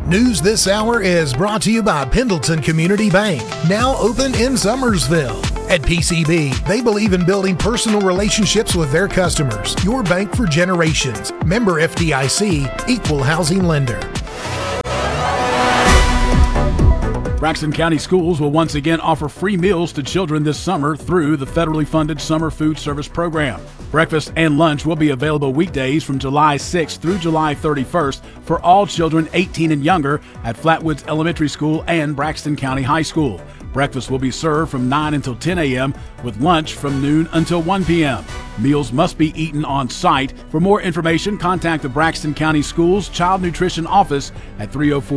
News this hour is brought to you by Pendleton Community Bank, now open in Summersville. At PCB, they believe in building personal relationships with their customers. Your bank for generations. Member FDIC, equal housing lender. Braxton County Schools will once again offer free meals to children this summer through the federally funded Summer Food Service Program. Breakfast and lunch will be available weekdays from July 6th through July 31st for all children 18 and younger at Flatwoods Elementary School and Braxton County High School. Breakfast will be served from 9 until 10 a.m. with lunch from noon until 1 p.m. Meals must be eaten on site. For more information, contact the Braxton County Schools Child Nutrition Office at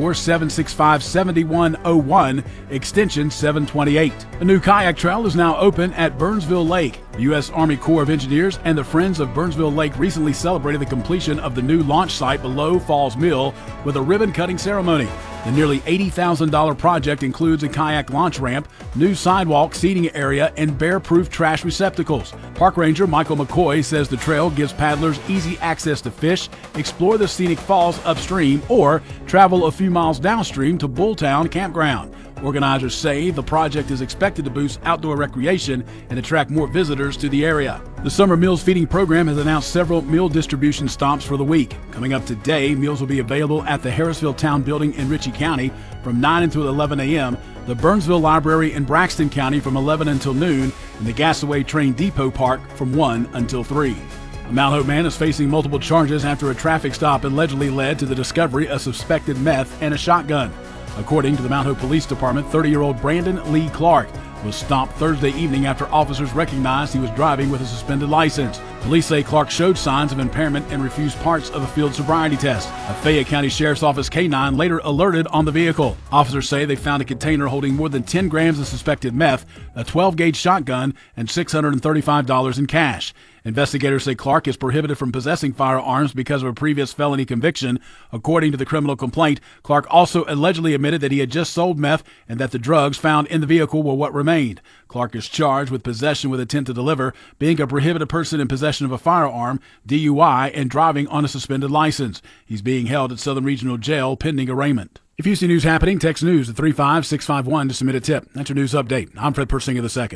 304-765-7101, extension 728. A new kayak trail is now open at Burnsville Lake. The U.S. Army Corps of Engineers and the Friends of Burnsville Lake recently celebrated the completion of the new launch site below Falls Mill with a ribbon-cutting ceremony. The nearly $80,000 project includes a kayak launch ramp, new sidewalk, seating area, and bear-proof trash receptacles. Park Ranger Michael McCoy says the trail gives paddlers easy access to fish, explore the scenic falls upstream, or travel a few miles downstream to Bulltown Campground. Organizers say the project is expected to boost outdoor recreation and attract more visitors to the area. The Summer Meals Feeding Program has announced several meal distribution stops for the week. Coming up today, meals will be available at the Harrisville Town Building in Ritchie County from 9 until 11 a.m., the Burnsville Library in Braxton County from 11 until noon, and the Gasaway Train Depot Park from 1 until 3. A Mount Hope man is facing multiple charges after a traffic stop allegedly led to the discovery of suspected meth and a shotgun. According to the Mount Hope Police Department, 30-year-old Brandon Lee Clark was stopped Thursday evening after officers recognized he was driving with a suspended license. Police say Clark showed signs of impairment and refused parts of a field sobriety test. A Fayette County Sheriff's Office K-9 later alerted on the vehicle. Officers say they found a container holding more than 10 grams of suspected meth, a 12-gauge shotgun, and $635 in cash. Investigators say Clark is prohibited from possessing firearms because of a previous felony conviction. According to the criminal complaint, Clark also allegedly admitted that he had just sold meth and that the drugs found in the vehicle were what remained. Clark is charged with possession with intent to deliver, being a prohibited person in possession of a firearm, DUI, and driving on a suspended license. He's being held at Southern Regional Jail pending arraignment. If you see news happening, text news at 35651 to submit a tip. That's your news update. I'm Fred Persinger II.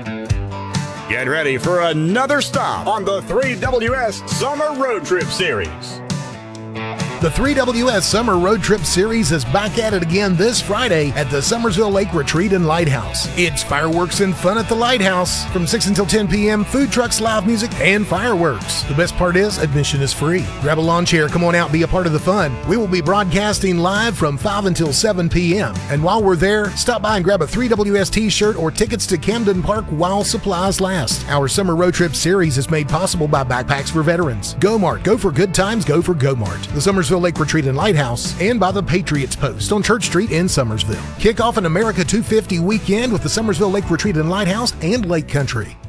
Get ready for another stop on the 3WS Summer Road Trip Series. The 3WS Summer Road Trip Series is back at it again this Friday at the Summersville Lake Retreat and Lighthouse. It's fireworks and fun at the Lighthouse from 6 until 10 p.m., food trucks, live music, and fireworks. The best part is admission is free. Grab a lawn chair, come on out, be a part of the fun. We will be broadcasting live from 5 until 7 p.m. And while we're there, stop by and grab a 3WS t-shirt or tickets to Camden Park while supplies last. Our Summer Road Trip Series is made possible by Backpacks for Veterans, GoMart, go for good times, go for GoMart, the Summersville Lake Retreat and Lighthouse, and by the Patriots Post on Church Street in Summersville. Kick off an America 250 weekend with the Summersville Lake Retreat and Lighthouse and Lake Country.